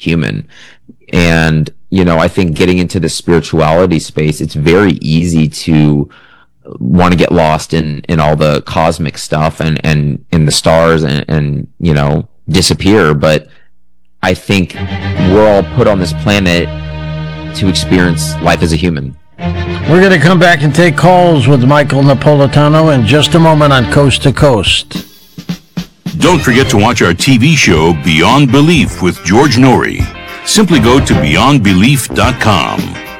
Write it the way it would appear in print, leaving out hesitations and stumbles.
human. And, I think getting into the spirituality space, it's very easy to want to get lost in all the cosmic stuff and in the stars and disappear. But I think we're all put on this planet to experience life as a human. We're going to come back and take calls with Michael Napolitano in just a moment on Coast to Coast. Don't forget to watch our TV show Beyond Belief with George Norrie. Simply go to beyondbelief.com.